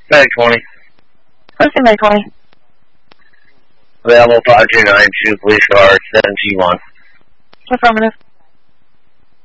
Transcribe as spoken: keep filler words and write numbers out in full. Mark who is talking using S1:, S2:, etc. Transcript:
S1: Mag twenty.
S2: Pussy Mag twenty.
S1: Available five two nine two, police car seven G one.
S2: Affirmative.